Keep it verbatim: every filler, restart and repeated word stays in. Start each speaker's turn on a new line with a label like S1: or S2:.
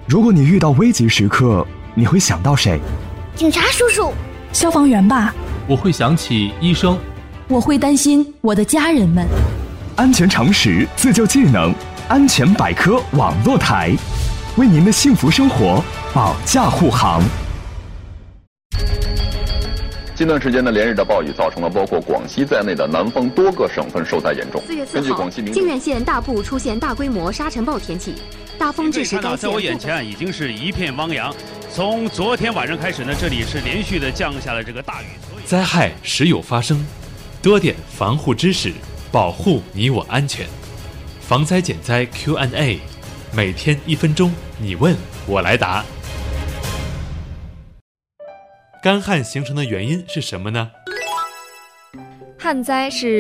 S1: 如果你遇到危急时刻，你会想到谁？
S2: 警察叔叔。
S3: 消防员吧。
S4: 我会想起医生。
S3: 我会担心我的家人们。
S1: 安全常识，自救技能，安全百科网络台，为您的幸福生活保驾护航。
S5: 近段时间的连日的暴雨造成了包括广西在内的南方多个省份受灾严重。
S6: 四月四号，靖远县大部出现大规模沙尘暴天气，大风致使该县。
S7: 在我眼前已经是一片汪洋。从昨天晚上开始呢，这里是连续的降下了这个大雨。
S8: 灾害时有发生，多点防护知识，保护你我安全。防灾减灾 Q and A， 每天一分钟，你问我来答。干旱形成的原因是什么呢？
S9: 旱灾是